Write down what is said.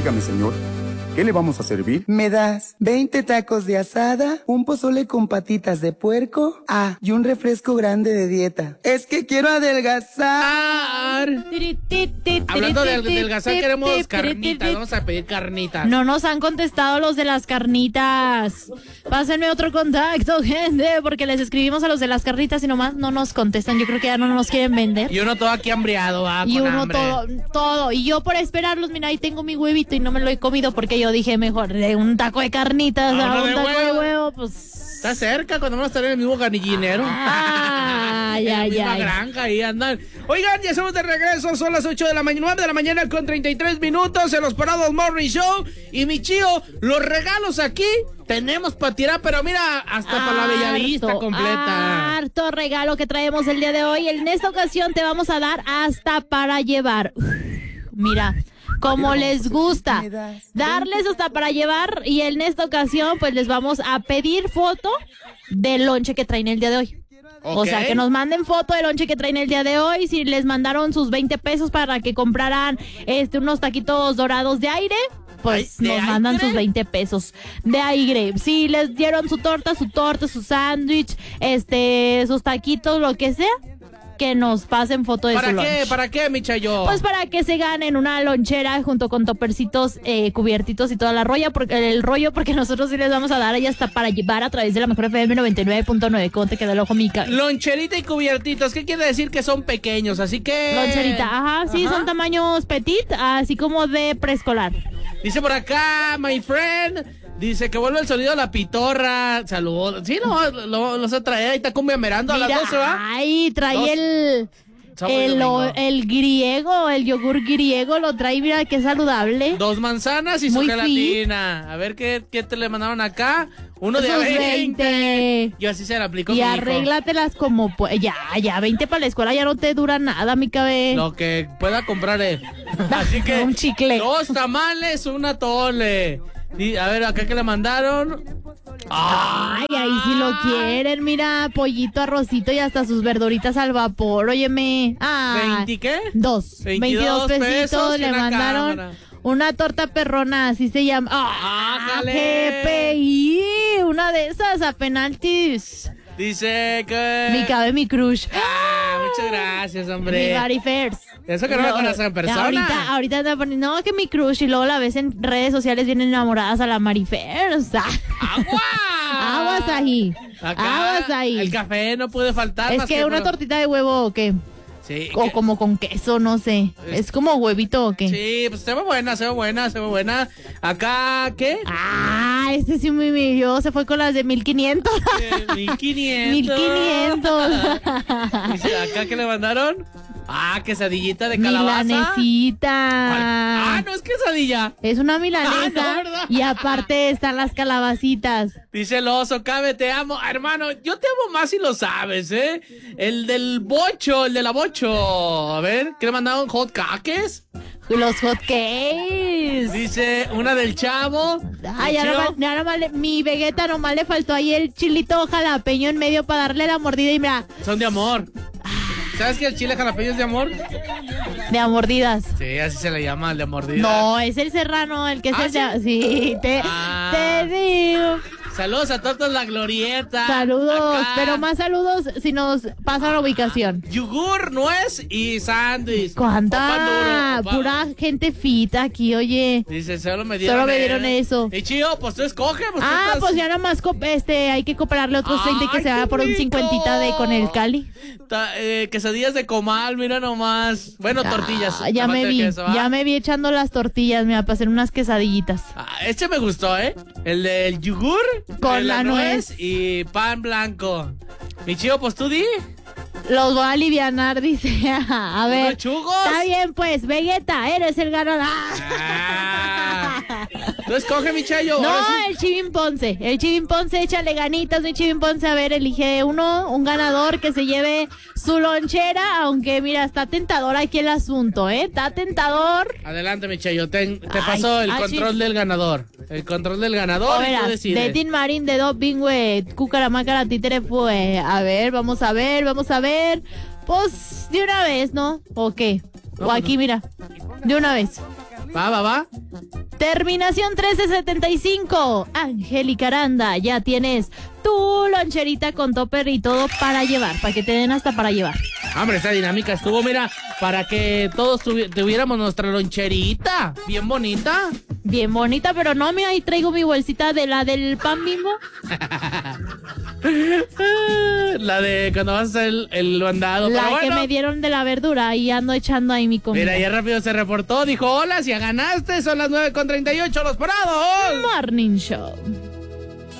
Dígame, señor, ¿qué le vamos a servir? ¿Me das 20 tacos de asada, un pozole con patitas de puerco? Y un refresco grande de dieta. Es que quiero adelgazar. Hablando de adelgazar, queremos carnitas. Vamos a pedir carnitas. No nos han contestado los de las carnitas. Pásenme otro contacto, gente, porque les escribimos a los de las carnitas y nomás no nos contestan. Yo creo que ya no nos quieren vender. Y uno todo aquí hambriado, y con uno hambre. todo. Y yo por esperarlos, mira, ahí tengo mi huevito y no me lo he comido porque yo dije mejor de un taco de carnitas a un taco de huevo, pues... Está cerca, cuando vamos a estar en el mismo canillinero. Ay. Granja, ahí andan. Oigan, ya estamos de regreso, son las 8 de la mañana, 9 de la mañana con 33 minutos en los Parados Morning Show. Y mi chío, los regalos aquí tenemos para tirar, pero mira, hasta para la Bellavista completa. Harto regalo que traemos el día de hoy. En esta ocasión te vamos a dar hasta para llevar. Mira, como les gusta darles hasta para llevar, y en esta ocasión pues les vamos a pedir foto del lonche que traen el día de hoy. Okay. O sea, que nos manden foto del lonche que traen el día de hoy. Si les mandaron sus 20 pesos para que compraran unos taquitos dorados de aire, pues nos mandan sus 20 pesos de aire. Si les dieron su torta, su sándwich, sus taquitos, lo que sea, que nos pasen foto de su lunch. ¿Para qué, mi chayo? Pues para que se ganen una lonchera junto con topercitos, cubiertitos y toda la el rollo, porque nosotros sí les vamos a dar ahí hasta para llevar a través de la Mejor FM 99.9. ¿Cómo te quedó el ojo, mica? Loncherita y cubiertitos, ¿qué quiere decir? Que son pequeños, así que... Loncherita, sí, son tamaños petit, así como de preescolar. Dice por acá, my friend... Dice que vuelve el sonido de la pitorra. Saludos. Sí, lo se trae. Ahí está cumbiamerando a las 12, ¿va? Ay, trae el griego, el yogur griego, lo trae, mira qué saludable. 2 manzanas y su gelatina. A ver qué te le mandaron acá. Uno de 20. Yo así se la aplico. Y arréglatelas como ya 20 para la escuela ya no te dura nada, mi cabeza. Lo que pueda comprar así que un chicle. 2 tamales, un atole. Y a ver, acá que le mandaron. Ay, ahí sí lo quieren, mira, pollito, arrocito y hasta sus verduritas al vapor, óyeme. ¿20 qué? 22 pesitos le mandaron. Cámara. Una torta perrona, así se llama. GPI, una de esas a penaltis. Dice que... Mi cabe mi crush. Muchas gracias, hombre. Mi body first. Eso que no me conocen en persona. Ahorita anda poniendo, no, que mi crush, y luego la ves en redes sociales bien enamoradas a la Marifer. Aguas ahí. Aguas ahí. El café no puede faltar. Es que una tortita de huevo o qué. Sí. O como con queso, no sé. ¿Es como huevito o qué? Sí, pues se ve buena. Acá, ¿qué? Este sí se fue con las de 1500. 1500. Dice, ¿acá qué le mandaron? Quesadillita de calabaza. Milanesita. No es quesadilla. Es una milanesa. Y aparte están las calabacitas. Dice el oso, Cabe, te amo. Hermano, yo te amo más si lo sabes, ¿eh? El de la bocho. A ver, ¿qué le mandaron? ¿Hot cakes? Los hot cakes. Dice, una del chavo. Ya nomás mi Vegeta nomás le faltó ahí el chilito jalapeño en medio para darle la mordida y mira. Son de amor. ¿Sabes que el chile jalapeño es de amor? De amordidas. Sí, así se le llama, el de mordidas. No, es el serrano, el que es el de... Sí, te digo. Saludos a todos la glorieta. Saludos, acá. Pero más saludos si nos pasan la ubicación. Yogur, nuez y sándwich. ¿Cuánta? Pura gente fita aquí, oye. Dice, solo me dieron eso. Y chido, pues tú escoge. Pues ya nomás hay que cooperarle otros 20 que se va por un 50 con el Cali. Quesadillas de comal, mira nomás. Bueno, tortillas. Ya me vi echando las tortillas, mira, para hacer unas quesadillitas. Este me gustó, el del yogur. Con la nuez y pan blanco. Mi chido, pues tú di. Los voy a alivianar, dice. A ver. Chugos. Está bien, pues, Vegeta, eres el ganador. Tú escoge, mi chayo. No, el Chivin Ponce. El Chivin Ponce, échale ganitas, mi Chivin Ponce. A ver, elige un ganador que se lleve su lonchera. Aunque, mira, está tentador aquí el asunto, ¿eh? Está tentador. Adelante, mi chayo. Te pasó el control del ganador. El control del ganador. Y tú decides. De Tin Marín, de Dos Pingüe, Cucaramácara, Títere, fue. A ver, vamos a ver. Pues, de una vez, ¿no? ¿O qué? O aquí, mira. De una vez. Va. Terminación 1375. Angélica Aranda, ya tienes tu loncherita con topper y todo para llevar, para que te den hasta para llevar. Hombre, esta dinámica estuvo, mira, para que todos tuviéramos nuestra loncherita. Bien bonita. Bien bonita, pero no, mira, ahí traigo mi bolsita de la del pan Bimbo. La de cuando vas a hacer el mandado. La pero que bueno, me dieron de la verdura y ando echando ahí mi comida. mira, ya rápido se reportó, dijo, hola, si ya ganaste, son las 9:38, los parados. Morning Show.